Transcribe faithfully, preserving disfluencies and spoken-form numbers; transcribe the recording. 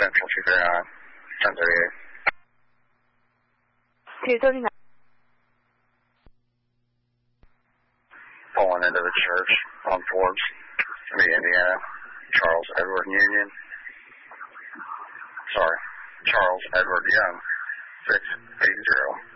Central two thirty-nine, ten thirty-eight. two thirty-nine. Pulling into the church on Forbes, the Indiana, Charles Edward Union. Sorry, Charles Edward Young, six eight zero.